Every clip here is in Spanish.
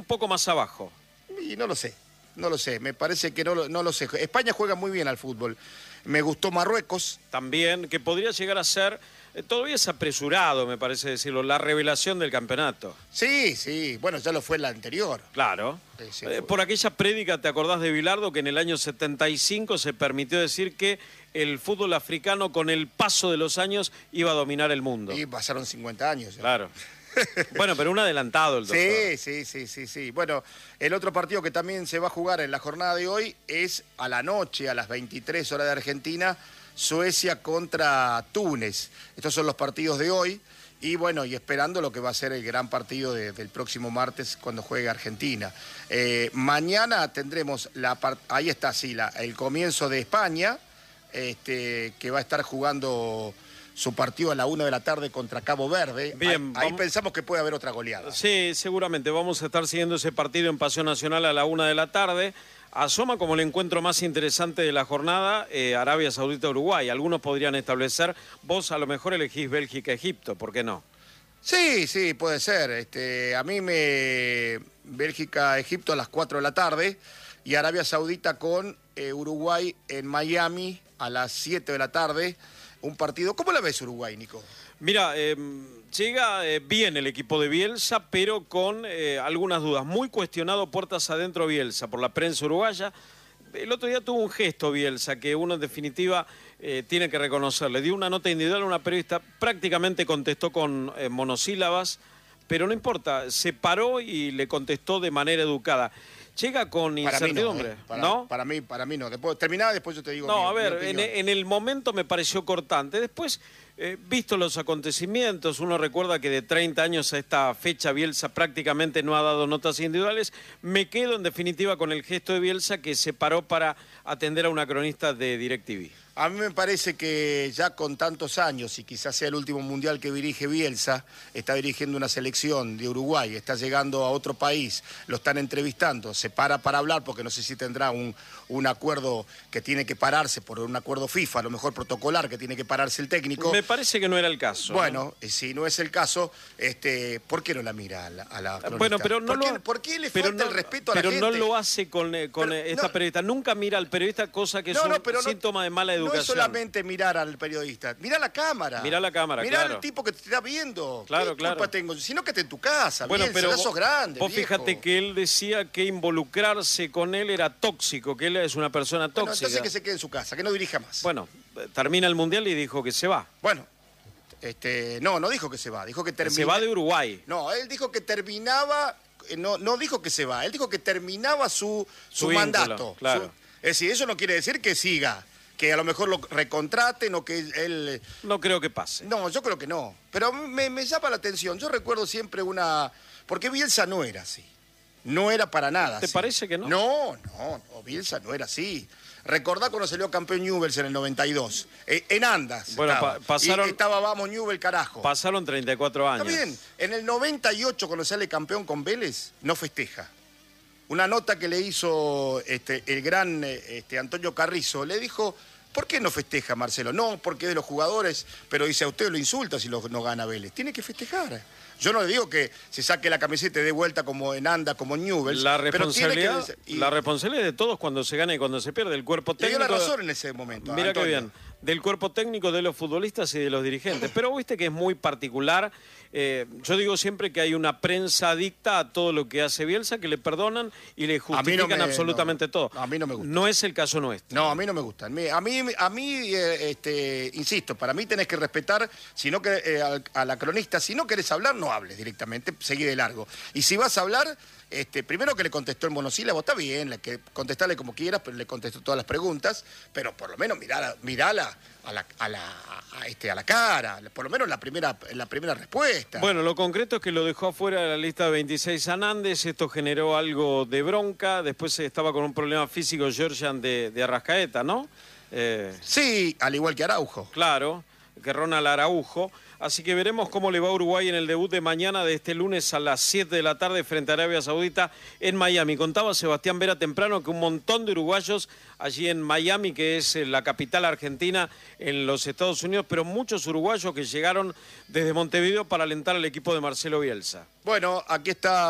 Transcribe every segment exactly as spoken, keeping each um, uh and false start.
un poco más abajo. Y no lo sé, no lo sé, me parece que no lo, no lo sé. España juega muy bien al fútbol. Me gustó Marruecos. También, que podría llegar a ser, eh, todavía es apresurado, me parece decirlo, la revelación del campeonato. Sí, sí, bueno, ya lo fue la anterior. Claro. Sí, sí, eh, por aquella prédica, ¿te acordás de Bilardo? Que en el año setenta y cinco se permitió decir que el fútbol africano, con el paso de los años, iba a dominar el mundo. Y pasaron cincuenta años. ¿eh? Claro. Bueno, pero un adelantado el doctor. Sí, sí, sí, sí, sí. Bueno, el otro partido que también se va a jugar en la jornada de hoy es a la noche, a las veintitrés horas de Argentina, Suecia contra Túnez. Estos son los partidos de hoy. Y bueno, y esperando lo que va a ser el gran partido de, del próximo martes cuando juegue Argentina. Eh, mañana tendremos, la ahí está, sí, la, el comienzo de España, este, que va a estar jugando su partido a la una de la tarde contra Cabo Verde. Bien, ahí, ahí vamos... pensamos que puede haber otra goleada. Sí, seguramente. Vamos a estar siguiendo ese partido en Pasión Nacional a la una de la tarde. Asoma como el encuentro más interesante de la jornada eh, Arabia Saudita-Uruguay. Algunos podrían establecer, vos a lo mejor elegís Bélgica-Egipto, ¿por qué no? Sí, sí, puede ser. Este, a mí me... Bélgica-Egipto a las cuatro de la tarde y Arabia Saudita con eh, Uruguay en Miami a las siete de la tarde. Un partido. ¿Cómo la ves Uruguay, Nico? Mira, eh, llega eh, bien el equipo de Bielsa, pero con eh, algunas dudas. Muy cuestionado puertas adentro Bielsa por la prensa uruguaya. El otro día tuvo un gesto Bielsa que uno en definitiva eh, tiene que reconocerle. Dio una nota individual a una periodista, prácticamente contestó con eh, monosílabas, pero no importa, se paró y le contestó de manera educada. Llega con incertidumbre, para mí no, ¿eh? para, ¿no? Para mí, para mí no. Después, terminada, después yo te digo. No, mi, a ver, mi en, en el momento me pareció cortante. Después, eh, visto los acontecimientos, uno recuerda que de treinta años a esta fecha Bielsa prácticamente no ha dado notas individuales. Me quedo en definitiva con el gesto de Bielsa que se paró para atender a una cronista de DirecTV. A mí me parece que ya con tantos años, y quizás sea el último mundial que dirige Bielsa, está dirigiendo una selección de Uruguay, está llegando a otro país, lo están entrevistando, se para para hablar porque no sé si tendrá un, un acuerdo que tiene que pararse por un acuerdo FIFA, a lo mejor protocolar, que tiene que pararse el técnico. Me parece que no era el caso. Bueno, ¿no? Si no es el caso, este, ¿por qué no la mira a la, a la cronista? Bueno, pero no ¿Por, lo, qué, ¿Por qué le pero falta no, el respeto a la pero gente? Pero no lo hace con, eh, con pero, esta no, periodista. Nunca mira al periodista, cosa que es no, un no, pero síntoma no, de mala educación. No es solamente mirar al periodista, mira la cámara. Mira la cámara, Mirá claro. al tipo que te está viendo. Claro, ¿Qué claro. culpa tengo? Sino que esté en tu casa, bueno, Bielsa, pero ya sos grande, vos viejo. fíjate que él decía que involucrarse con él era tóxico, que él es una persona tóxica. Bueno, entonces que se quede en su casa, que no dirija más. Bueno, termina el Mundial y dijo que se va. Bueno, este, no, no dijo que se va, dijo que termina. Se va de Uruguay. No, él dijo que terminaba, no, no dijo que se va, él dijo que terminaba su, su, Su mandato. vínculo, claro. Su, es decir, eso no quiere decir que siga, que a lo mejor lo recontraten o que él... No creo que pase. No, yo creo que no. Pero me, me llama la atención. Yo recuerdo siempre una... Porque Bielsa no era así. No era para nada ¿Te así. parece que no? No, no, no, Bielsa no era así. Recordá cuando salió campeón Newell's en el noventa y dos. Eh, en Andas Bueno, estaba. pa pasaron... Y estaba, vamos, Newell, carajo. Pasaron treinta y cuatro años. Está bien. En el noventa y ocho, cuando sale campeón con Vélez, no festeja. Una nota que le hizo este, el gran este, Antonio Carrizo, le dijo, ¿por qué no festeja Marcelo? No, porque es de los jugadores, pero dice, a usted lo insulta si lo, no gana Vélez. Tiene que festejar. Yo no le digo que se saque la camiseta y dé vuelta como en Anda, como en Newell's. La responsabilidad, pero tiene que... y... la responsabilidad de todos cuando se gana y cuando se pierde. El cuerpo técnico... Le dio la razón en ese momento. Mira Antonio. qué bien. Del cuerpo técnico, de los futbolistas y de los dirigentes. Pero viste que es muy particular. Eh, yo digo siempre que hay una prensa adicta a todo lo que hace Bielsa, que le perdonan y le justifican no me, absolutamente no, todo. A mí no me gusta. No es el caso nuestro. No, a mí no me gusta. A mí, a mí, a mí eh, este, insisto, para mí tenés que respetar, si no que, eh, a, a la cronista, si no querés hablar, no hables directamente, seguí de largo. Y si vas a hablar, este, primero que le contestó en monosílabo, está bien, le, que contestarle como quieras, pero le contestó todas las preguntas, pero por lo menos mirala, mirala a la, a la, a este, a la cara, por lo menos la primera, la primera respuesta. Bueno, lo concreto es que lo dejó afuera de la lista de veintiséis Hernández, esto generó algo de bronca, después estaba con un problema físico Georgian de, de Arrascaeta, ¿no? Eh, sí, al igual que Araujo. Claro, que Ronald Araujo. Así que veremos cómo le va a Uruguay en el debut de mañana, de este lunes a las siete de la tarde frente a Arabia Saudita en Miami. Contaba Sebastián Vera temprano que un montón de uruguayos allí en Miami, que es la capital argentina en los Estados Unidos, pero muchos uruguayos que llegaron desde Montevideo para alentar al equipo de Marcelo Bielsa. Bueno, aquí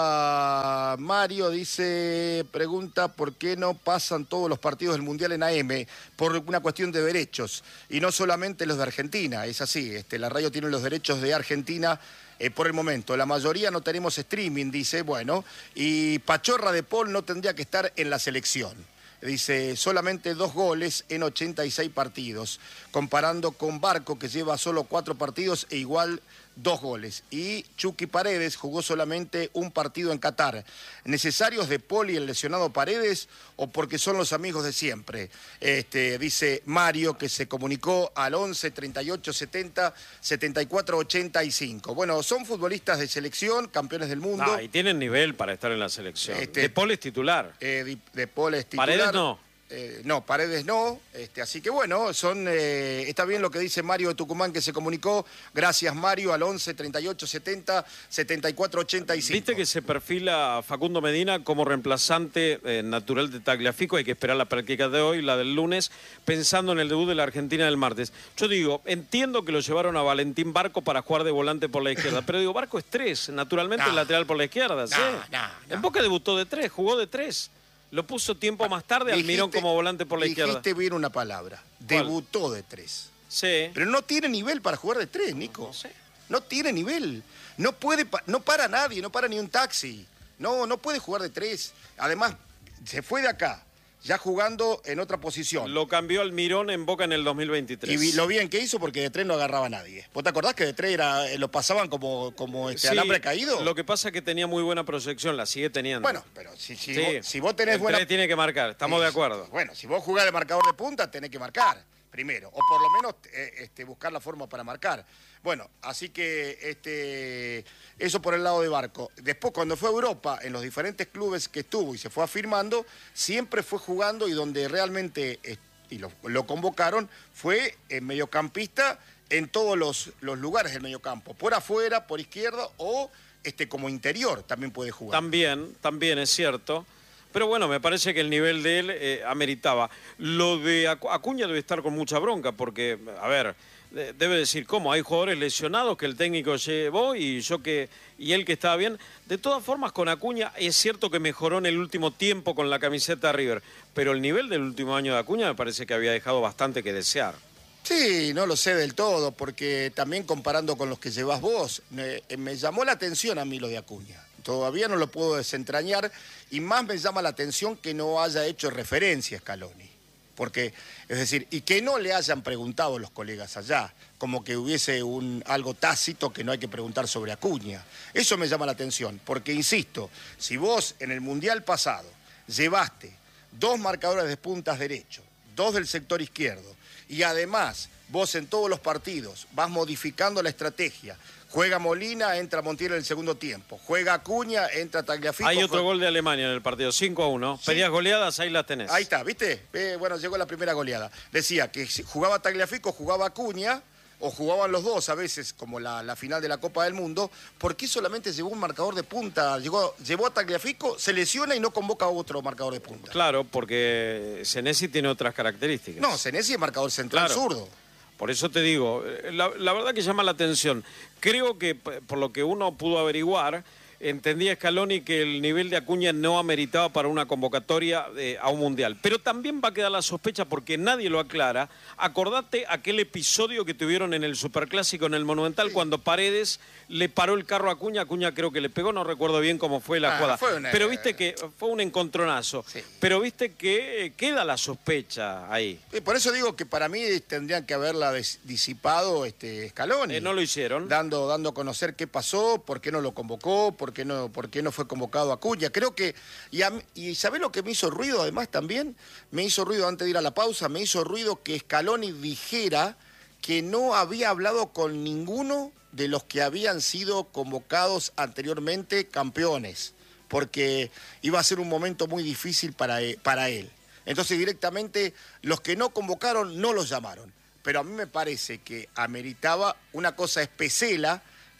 está Mario, dice, pregunta por qué no pasan todos los partidos del Mundial en A M, por una cuestión de derechos, y no solamente los de Argentina, es así, este, la radio tiene los derechos de Argentina eh, por el momento, la mayoría no tenemos streaming, dice, bueno, y Pachorra de Paul no tendría que estar en la selección. Dice, solamente dos goles en ochenta y seis partidos, comparando con Barco, que lleva solo cuatro partidos e igual dos goles. Y Chucky Paredes jugó solamente un partido en Qatar. ¿Necesarios de Paul y el lesionado Paredes o porque son los amigos de siempre? Este, dice Mario, que se comunicó al once, treinta y ocho, setenta, setenta y cuatro, ochenta y cinco. Bueno, son futbolistas de selección, campeones del mundo. Ah, y tienen nivel para estar en la selección. Este, de Paul es titular. Eh, de, de Paul es titular. Paredes no. Eh, no, Paredes no, este, así que bueno, son eh, está bien lo que dice Mario de Tucumán, que se comunicó. Gracias, Mario, al once, treinta y ocho, setenta, setenta y cuatro, ochenta y cinco. Viste que se perfila Facundo Medina como reemplazante eh, natural de Tagliafico. Hay que esperar la práctica de hoy, la del lunes, pensando en el debut de la Argentina del martes. Yo digo, entiendo que lo llevaron a Valentín Barco para jugar de volante por la izquierda, pero digo, Barco es tres, naturalmente no, el lateral por la izquierda, ¿sí? No, no, no. En Boca debutó de tres, jugó de tres. Lo puso tiempo más tarde al Mirón como volante por la izquierda. Dijiste bien una palabra. Debutó de tres. Sí. Pero no tiene nivel para jugar de tres, Nico. No sé. No tiene nivel. No puede, no para nadie, no para ni un taxi. No, no puede jugar de tres. Además, se fue de acá, ya jugando en otra posición. Lo cambió al Mirón en Boca en el dos mil veintitrés. Y vi, lo bien que hizo porque de tres no agarraba a nadie. ¿Vos te acordás que de tres era, lo pasaban como, como este sí, alambre caído? Lo que pasa es que tenía muy buena proyección, la sigue teniendo. Bueno, pero si, si, sí. vos, si vos tenés el buena... tres tiene que marcar, estamos sí, de acuerdo. Bueno, si vos jugás de marcador de punta, tenés que marcar primero. O por lo menos eh, este, buscar la forma para marcar. Bueno, así que este, eso por el lado de Barco. Después, cuando fue a Europa, en los diferentes clubes que estuvo y se fue afirmando, siempre fue jugando y donde realmente eh, y lo, lo convocaron fue en mediocampista en todos los, los lugares del mediocampo. Por afuera, por izquierda o este, como interior también puede jugar. También, también es cierto. Pero bueno, me parece que el nivel de él eh, ameritaba. Lo de Acu- Acuña debe estar con mucha bronca porque, a ver... debe decir, ¿cómo? Hay jugadores lesionados que el técnico llevó y yo que y él que estaba bien. De todas formas, con Acuña es cierto que mejoró en el último tiempo con la camiseta de River, pero el nivel del último año de Acuña me parece que había dejado bastante que desear. Sí, no lo sé del todo, porque también comparando con los que llevas vos, me, me llamó la atención a mí lo de Acuña. Todavía no lo puedo desentrañar y más me llama la atención que no haya hecho referencia a Scaloni. Porque, es decir, y que no le hayan preguntado los colegas allá, como que hubiese un, algo tácito que no hay que preguntar sobre Acuña. Eso me llama la atención, porque, insisto, si vos en el Mundial pasado llevaste dos marcadores de puntas derecho, dos del sector izquierdo, y además vos en todos los partidos vas modificando la estrategia, juega Molina, entra Montiel en el segundo tiempo. Juega Acuña, entra Tagliafico. Hay otro juega... gol de Alemania en el partido, cinco a uno. Sí. Pedías goleadas, ahí las tenés. Ahí está, ¿viste? Eh, bueno, llegó la primera goleada. Decía que jugaba Tagliafico, jugaba Acuña, o jugaban los dos a veces, como la, la final de la Copa del Mundo. ¿Por qué solamente llevó un marcador de punta? Llegó, llevó a Tagliafico, se lesiona y no convoca a otro marcador de punta. Claro, porque Senesi tiene otras características. No, Senesi es marcador central claro. zurdo. Por eso te digo, la, la verdad que llama la atención. Creo que por lo que uno pudo averiguar, entendía Scaloni que el nivel de Acuña no ameritaba para una convocatoria eh, a un mundial. Pero también va a quedar la sospecha porque nadie lo aclara. Acordate aquel episodio que tuvieron en el Superclásico en el Monumental sí. cuando Paredes le paró el carro a Acuña. Acuña creo que le pegó, no recuerdo bien cómo fue la ah, jugada. Fue una... Pero viste que fue un encontronazo. Sí. Pero viste que queda la sospecha ahí. Sí, por eso digo que para mí tendrían que haberla disipado este, Scaloni. Eh, no lo hicieron. Dando, dando a conocer qué pasó, por qué no lo convocó, por qué no, por qué no fue convocado Acuña. Creo que, y, a, y ¿sabés lo que me hizo ruido además también? Me hizo ruido antes de ir a la pausa, me hizo ruido que Scaloni dijera que no había hablado con ninguno de los que habían sido convocados anteriormente campeones, porque iba a ser un momento muy difícil para él. Para él. Entonces directamente los que no convocaron no los llamaron. Pero a mí me parece que ameritaba una cosa especial, que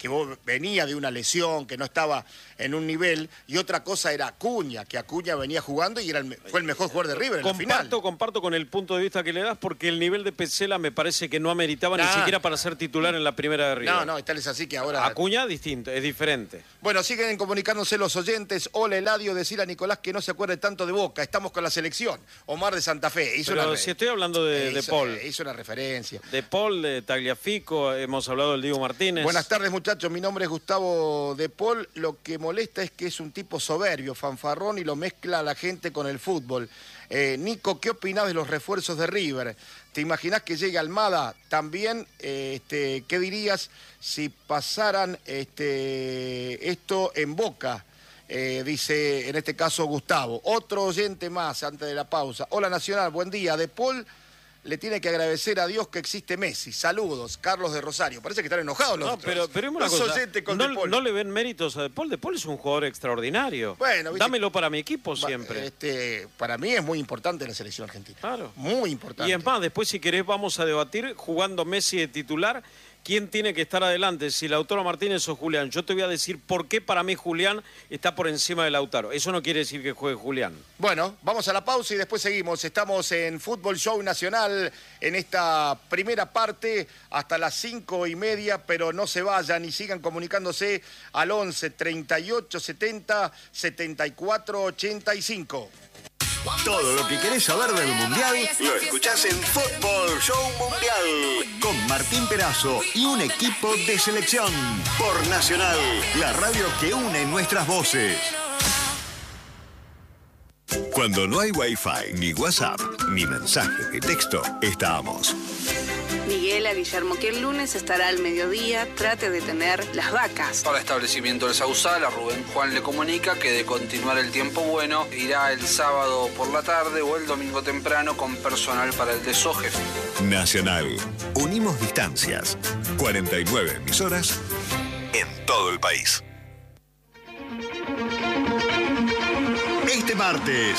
que vos venía de una lesión, que no estaba en un nivel, y otra cosa era Acuña, que Acuña venía jugando y era el, fue el mejor jugador de River en comparto, la final. Comparto con el punto de vista que le das, porque el nivel de Petzela me parece que no ameritaba nah. ni siquiera para ser titular en la primera de River. No, no, tal es así que ahora... Acuña distinto, es diferente. Bueno, siguen comunicándose los oyentes. Hola, Eladio, decir a Nicolás que no se acuerde tanto de Boca. Estamos con la selección. Omar de Santa Fe. Hizo Pero una si estoy hablando de, hizo, de Paul. Hizo una referencia. De Paul, de Tagliafico, hemos hablado del Diego Martínez. Buenas tardes, muchachos. Mi nombre es Gustavo de Paul. Lo que molesta es que es un tipo soberbio, fanfarrón, y lo mezcla a la gente con el fútbol. Eh, Nico, ¿qué opinás de los refuerzos de River? ¿Te imaginás que llegue Almada también? Eh, este, ¿Qué dirías si pasaran este, esto en Boca? Eh, dice en este caso Gustavo. Otro oyente más antes de la pausa. Hola Nacional, buen día. De Paul le tiene que agradecer a Dios que existe Messi. Saludos, Carlos de Rosario. Parece que están enojados los, no, pero, pero los cosa, oyentes con no, De Paul. No le ven méritos a De Paul. De Paul es un jugador extraordinario. Bueno, ¿viste? Dámelo para mi equipo siempre. Este, para mí es muy importante la selección argentina. Claro. Muy importante. Y es más, después si querés vamos a debatir, jugando Messi de titular, quién tiene que estar adelante, si Lautaro Martínez o Julián. Yo te voy a decir por qué para mí Julián está por encima de Lautaro. Eso no quiere decir que juegue Julián. Bueno, vamos a la pausa y después seguimos. Estamos en Fútbol Show Nacional en esta primera parte hasta las cinco y media, pero no se vayan y sigan comunicándose al once, treinta y ocho, setenta, setenta y cuatro, ochenta y cinco. Todo lo que querés saber del Mundial lo escuchás en Fútbol Show Mundial con Martín Perazo y un equipo de selección por Nacional, la radio que une nuestras voces. Cuando no hay Wi-Fi, ni WhatsApp, ni mensajes de texto, estamos. Miguel a Guillermo que el lunes estará al mediodía, trate de tener las vacas. Para establecimiento del Sausal, a Rubén Juan le comunica que de continuar el tiempo bueno, irá el sábado por la tarde o el domingo temprano con personal para el desoje. Nacional. Unimos distancias. cuarenta y nueve emisoras en todo el país. Este martes,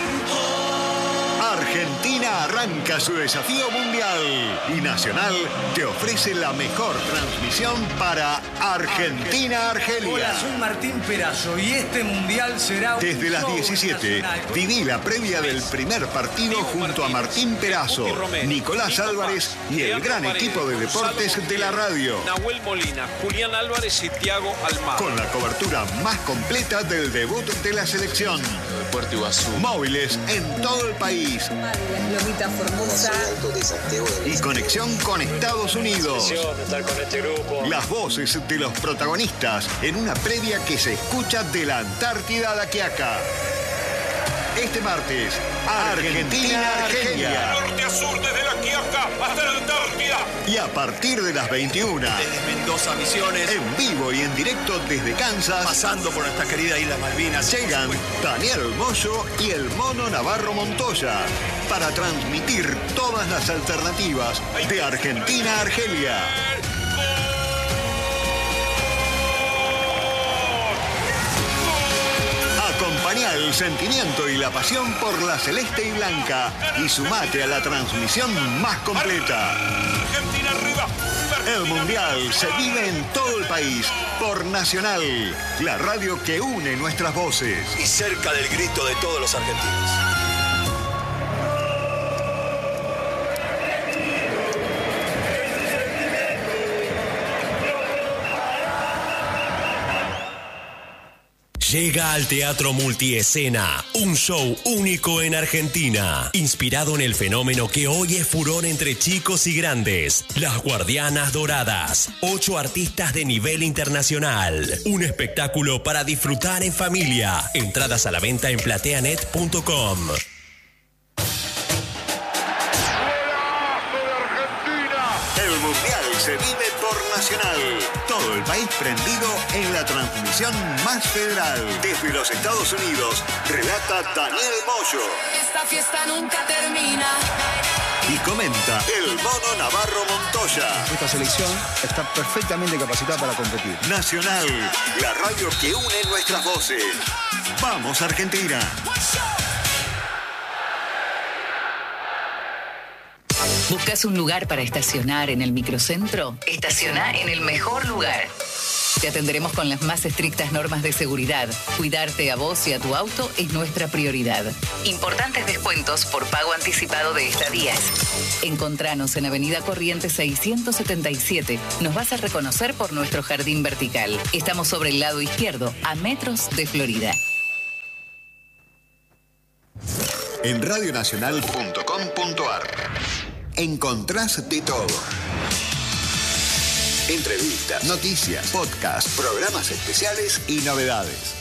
Argentina arranca su desafío mundial y Nacional te ofrece la mejor transmisión para Argentina-Argelia. Hola, soy Martín Perazo y este mundial será un Desde las diecisiete, viví la previa del primer partido junto a Martín Perazo, Nicolás Álvarez y el gran equipo de deportes de la radio. Nahuel Molina, Julián Álvarez y Thiago Almada. Con la cobertura más completa del debut de la selección. Puerto Iguazú. Móviles en todo el país. Lomita Formosa. Y conexión con Estados Unidos. Las voces de los protagonistas en una previa que se escucha de la Antártida a la Quiaca. Este martes, Argentina-Argelia. Norte a sur, desde la Quiaca hasta la Antártida. Y a partir de las veintiuna. Desde Mendoza, Misiones. En vivo y en directo desde Kansas. Pasando por nuestra querida isla Malvinas. Llegan Daniel Moyo y el Mono Navarro Montoya. Para transmitir todas las alternativas de Argentina a Argelia. Acompañá el sentimiento y la pasión por la celeste y blanca y sumate a la transmisión más completa. Argentina arriba. El Mundial se vive en todo el país por Nacional, la radio que une nuestras voces. Y cerca del grito de todos los argentinos. Llega al Teatro Multiescena, un show único en Argentina, inspirado en el fenómeno que hoy es furor entre chicos y grandes, Las Guardianas Doradas, ocho artistas de nivel internacional, un espectáculo para disfrutar en familia, entradas a la venta en plateanet punto com. El Mundial se vive por Nacional. Todo el país prendido en la transmisión más federal. Desde los Estados Unidos, relata Daniel Moyo. Esta fiesta nunca termina. Y comenta el Mono Navarro Montoya. Esta selección está perfectamente capacitada para competir. Nacional, la radio que une nuestras voces. ¡Vamos, Argentina! ¿Buscas un lugar para estacionar en el microcentro? Estaciona en el mejor lugar. Te atenderemos con las más estrictas normas de seguridad. Cuidarte a vos y a tu auto es nuestra prioridad. Importantes descuentos por pago anticipado de estadías. Encontranos en Avenida Corrientes seiscientos setenta y siete. Nos vas a reconocer por nuestro jardín vertical. Estamos sobre el lado izquierdo, a metros de Florida. En radio nacional punto com punto a r encontrás de todo. Entrevistas, noticias, podcasts, programas especiales y novedades.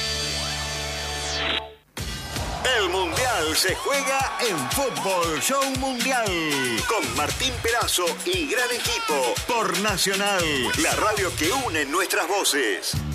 El Mundial se juega en Fútbol Show Mundial con Martín Perazo y gran equipo por Nacional, la radio que une nuestras voces.